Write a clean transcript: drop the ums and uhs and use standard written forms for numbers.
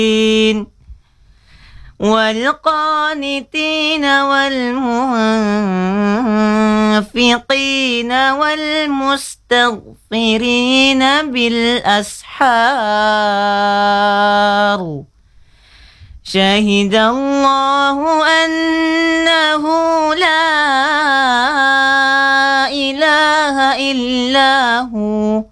والقانتين والمنفقين والمستغفرين بالأسحار شهد الله أنه لا إله إلا هو